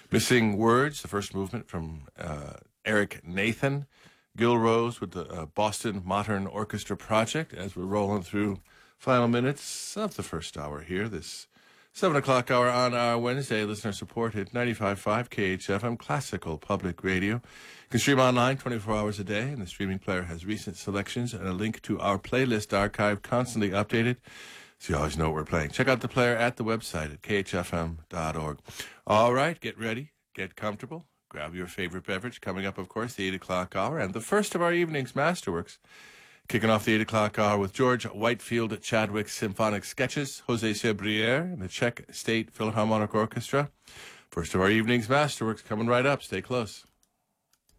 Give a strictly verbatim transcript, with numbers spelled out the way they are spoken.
Missing Words, the first movement from uh, Eric Nathan. Gil Rose with the uh, Boston Modern Orchestra Project as we're rolling through final minutes of the first hour here. This seven o'clock hour on our Wednesday, listener supported ninety-five point five K H F M, classical public radio. You can stream online twenty-four hours a day, and the streaming player has recent selections and a link to our playlist archive constantly updated, so you always know what we're playing. Check out the player at the website at k h f m dot org. All right, get ready, get comfortable, grab your favorite beverage. Coming up, of course, the eight o'clock hour, and the first of our evening's Masterworks. Kicking off the eight o'clock hour with George Whitefield Chadwick's Symphonic Sketches, Jose Sebriere, and the Czech State Philharmonic Orchestra. First of our evening's Masterworks coming right up. Stay close.